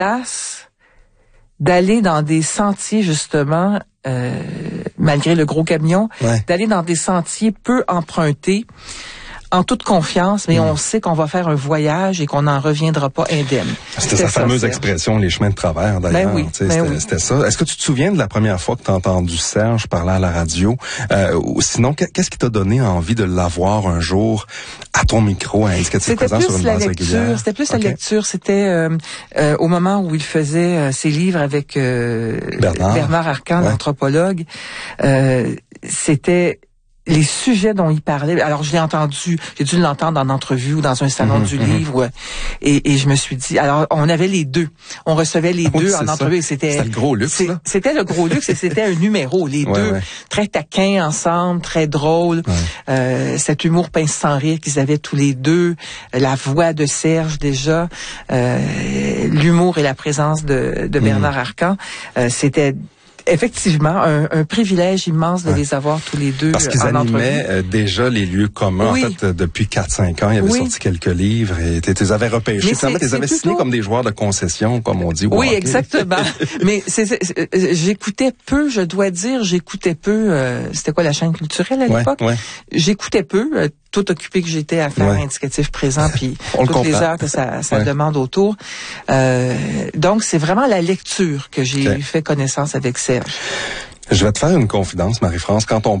l'audace d'aller dans des sentiers, justement, malgré le gros camion, d'aller dans des sentiers peu empruntés, en toute confiance, mais on sait qu'on va faire un voyage et qu'on n'en reviendra pas indemne. C'était sa fameuse expression, les chemins de travers, d'ailleurs. C'était ça. Est-ce que tu te souviens de la première fois que tu as entendu Serge parler à la radio? Sinon, qu'est-ce qui t'a donné envie de l'avoir un jour à ton micro, à Indicatif présent sur une base régulière? C'était plus la lecture. C'était au moment où il faisait ses livres avec Bernard Arcan, l'anthropologue. C'était les sujets dont il parlait. Alors, j'ai dû l'entendre en entrevue ou dans un salon du livre. Et je me suis dit, alors, on avait les deux. On recevait les deux en entrevue. C'était le gros luxe, là. C'était le gros luxe et c'était un numéro. Les deux, très taquins ensemble, très drôles. Cet humour pince sans rire qu'ils avaient tous les deux. La voix de Serge, déjà. L'humour et la présence de Bernard Arcan. C'était effectivement un privilège immense de les avoir tous les deux. Parce qu'ils animaient déjà les lieux communs. En fait, depuis 4-5 ans, ils avaient sorti quelques livres et tu les avais repêchés. Tu les avais signés comme des joueurs de concession, comme on dit. Oui, exactement. Mais j'écoutais peu, je dois dire, c'était quoi la chaîne culturelle à l'époque? J'écoutais peu, tout occupé que j'étais à faire Indicatif présent, puis toutes les heures que ça demande autour. Donc, c'est vraiment la lecture que j'ai fait connaissance avec Serge. Je vais te faire une confidence, Marie-France. Quand on